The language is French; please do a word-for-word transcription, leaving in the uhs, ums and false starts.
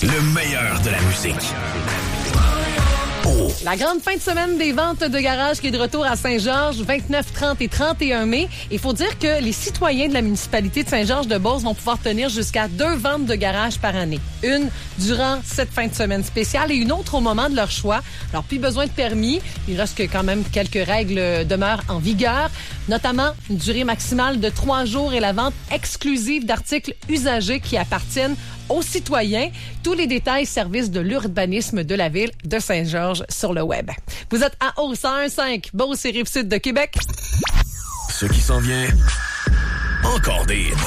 Le meilleur de la musique. Oh. La grande fin de semaine des ventes de garage qui est de retour à Saint-Georges, vingt-neuf, trente et trente et un mai. Il faut dire que les citoyens de la municipalité de Saint-Georges-de-Beauce vont pouvoir tenir jusqu'à deux ventes de garage par année. Une durant cette fin de semaine spéciale et une autre au moment de leur choix. Alors, plus besoin de permis. Il reste que quand même quelques règles demeurent en vigueur, notamment une durée maximale de trois jours et la vente exclusive d'articles usagés qui appartiennent aux citoyens. Tous les détails, services de l'urbanisme de la ville de Saint-Georges sur le web. Vous êtes à O cent un virgule cinq, Beauce et Rive-Sud de Québec. Ce qui s'en vient, encore des